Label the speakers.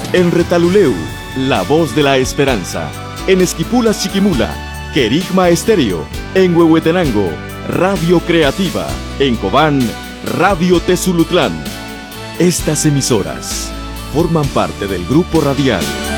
Speaker 1: En Retaluleu, La Voz de la Esperanza. En Esquipulas, Chiquimula, Querigma Estéreo. En Huehuetenango, Radio Creativa. En Cobán, Radio Tezulutlán. Estas emisoras forman parte del Grupo Radial